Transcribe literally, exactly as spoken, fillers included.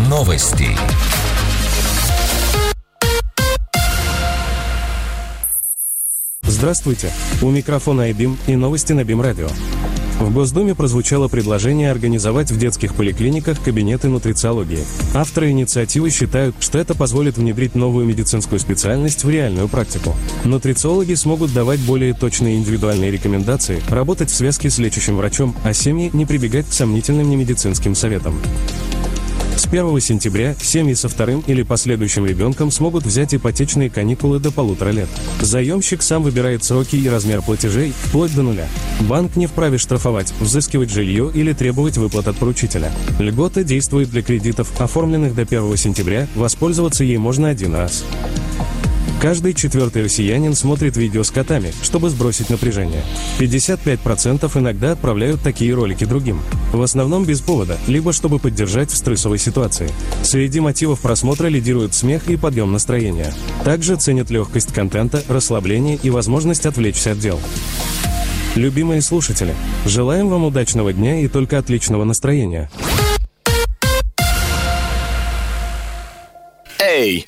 Новости. Здравствуйте. У микрофона Айбим и новости на Бим Радио. В Госдуме прозвучало предложение организовать в детских поликлиниках кабинеты нутрициологии. Авторы инициативы считают, что это позволит внедрить новую медицинскую специальность в реальную практику. Нутрициологи смогут давать более точные индивидуальные рекомендации, работать в связке с лечащим врачом, а семьи не прибегать к сомнительным немедицинским советам. С первого сентября семьи со вторым или последующим ребенком смогут взять ипотечные каникулы до полутора лет. Заемщик сам выбирает сроки и размер платежей вплоть до нуля. Банк не вправе штрафовать, взыскивать жилье или требовать выплат от поручителя. Льгота действует для кредитов, оформленных до первого сентября, воспользоваться ей можно один раз. Каждый четвертый россиянин смотрит видео с котами, чтобы сбросить напряжение. пятьдесят пять процентов иногда отправляют такие ролики другим. В основном без повода, либо чтобы поддержать в стрессовой ситуации. Среди мотивов просмотра лидируют смех и подъем настроения. Также ценят легкость контента, расслабление и возможность отвлечься от дел. Любимые слушатели, желаем вам удачного дня и только отличного настроения. Эй,